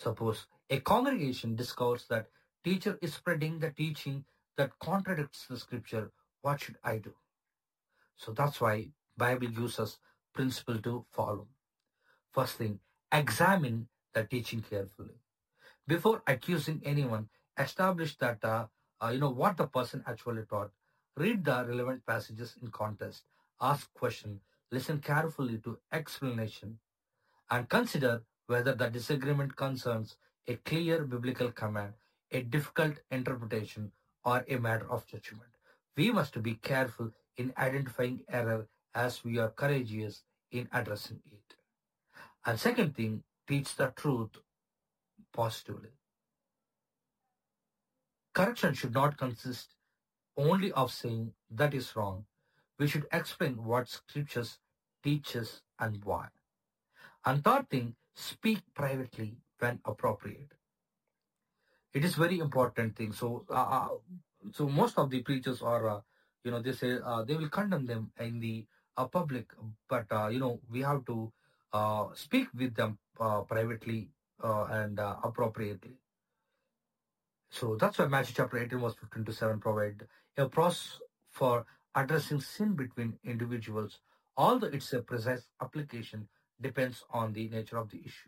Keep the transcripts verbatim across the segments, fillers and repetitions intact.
Suppose a congregation discovers that teacher is spreading the teaching that contradicts the scripture. What should I do? So that's why Bible gives us principle to follow. First thing, examine the teaching carefully. Before accusing anyone, establish that uh, uh, you know what the person actually taught. Read the relevant passages in context. Ask question. Listen carefully to explanation, and consider whether the disagreement concerns a clear biblical command, a difficult interpretation, or a matter of judgment. We must be careful in identifying error as we are courageous in addressing it. And second thing, teach the truth positively. Correction should not consist only of saying that is wrong. We should explain what scriptures teaches and why. And third thing, speak privately when appropriate. It is very important thing. So, uh, uh, so most of the preachers are, uh, you know, they say uh, they will condemn them in the uh, public, but uh, you know, we have to uh, speak with them uh, privately uh, and uh, appropriately. So that's why Matthew chapter eighteen verse fifteen to seven provide a process for addressing sin between individuals, although it's a precise application depends on the nature of the issue.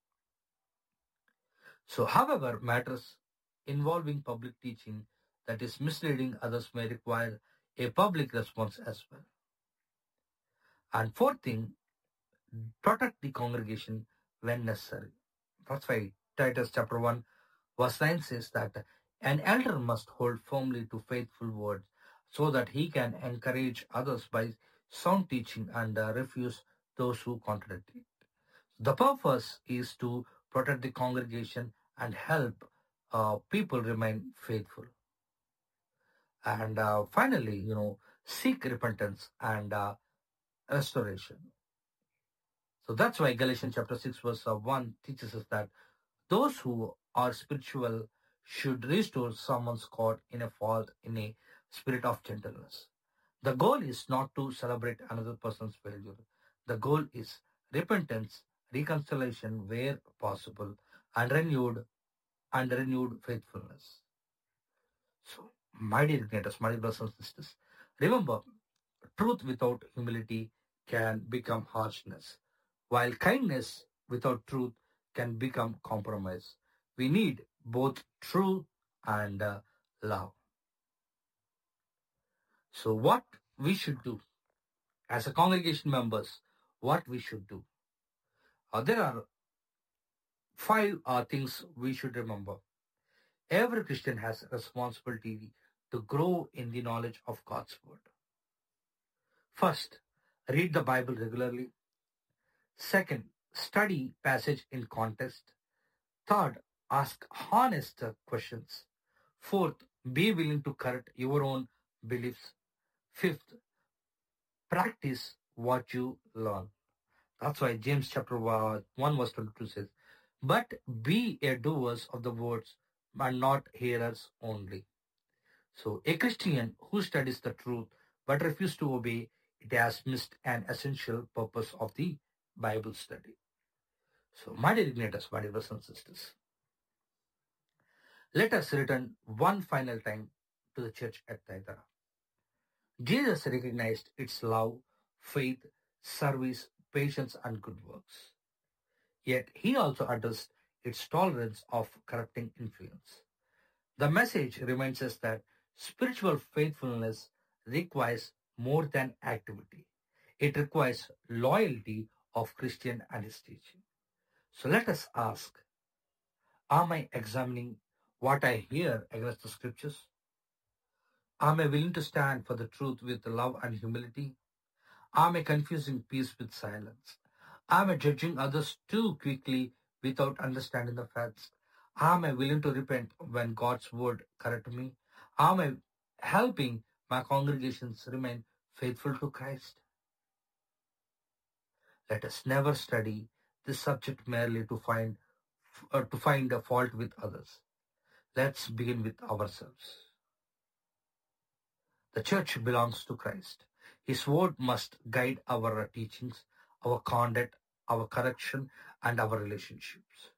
So, however, matters involving public teaching that is misleading others may require a public response as well. And fourth thing, protect the congregation when necessary. That's why Titus chapter one verse nine says that an elder must hold firmly to faithful words so that he can encourage others by sound teaching and uh, refuse those who contradict it. The purpose is to protect the congregation and help uh, people remain faithful. And uh, finally, you know, seek repentance and uh, restoration. So that's why Galatians chapter six verse uh, one teaches us that those who are spiritual should restore someone's caught in a fault in a spirit of gentleness. The goal is not to celebrate another person's failure. The goal is repentance, reconciliation where possible, and renewed and renewed faithfulness. So, my dear igniters, my dear brothers and sisters, remember, truth without humility can become harshness, while kindness without truth can become compromise. We need both truth and uh, love. So, what we should do as a congregation members, what we should do. Uh, there are five uh, things we should remember. Every Christian has a responsibility to grow in the knowledge of God's word. First, read the Bible regularly. Second, study passage in context. Third, ask honest questions. Fourth, be willing to correct your own beliefs. Fifth, practice what you learn. That's why James chapter one verse twenty-two says, but be a doers of the words and not hearers only. So a Christian who studies the truth but refuses to obey it has missed an essential purpose of the Bible study. So my dear igniters, my dear brothers and sisters, let us return one final time to the church at Thyatira. Jesus recognized its love, faith, service, patience, and good works. Yet he also addressed its tolerance of corrupting influence. The message reminds us that spiritual faithfulness requires more than activity. It requires loyalty of Christian and his teaching. So let us ask, am I examining what I hear against the scriptures? Am I willing to stand for the truth with love and humility? Am I confusing peace with silence? Am I judging others too quickly without understanding the facts? Am I willing to repent when God's word corrects me? Am I helping my congregations remain faithful to Christ? Let us never study this subject merely to find uh, to find a fault with others. Let's begin with ourselves. The church belongs to Christ. His word must guide our teachings, our conduct, our correction, and our relationships.